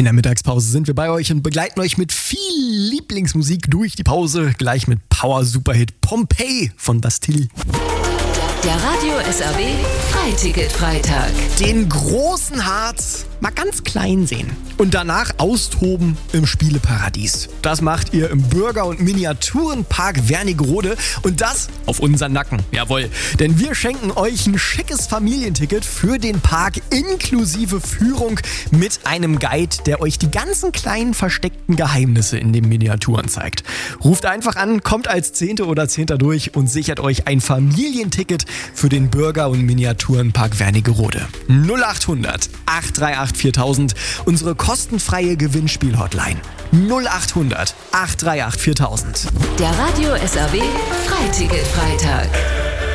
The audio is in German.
In der Mittagspause sind wir bei euch und begleiten euch mit viel Lieblingsmusik durch die Pause. Gleich mit Power-Superhit Pompeii von Bastille. Der Radio SAW Freiticket-Freitag. Den großen Harz mal ganz klein sehen und danach austoben im Spieleparadies. Das macht ihr im Bürger- und Miniaturenpark Wernigerode und das auf unseren Nacken. Jawohl, denn wir schenken euch ein schickes Familienticket für den Park inklusive Führung mit einem Guide, der euch die ganzen kleinen versteckten Geheimnisse in den Miniaturen zeigt. Ruft einfach an, kommt als Zehnte oder Zehnter durch und sichert euch ein Familienticket für den Bürger- und Miniaturenpark Wernigerode. 0800 838 4000, unsere kostenfreie Gewinnspiel-Hotline. 0800 838 4000. Der Radio SAW Freiticket-Freitag.